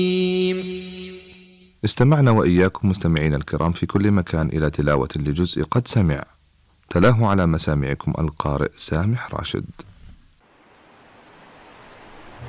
استمعنا وإياكم مستمعين الكرام في كل مكان إلى تلاوة لجزء قد سمع، تلاه على مسامعكم القارئ سامح راشد.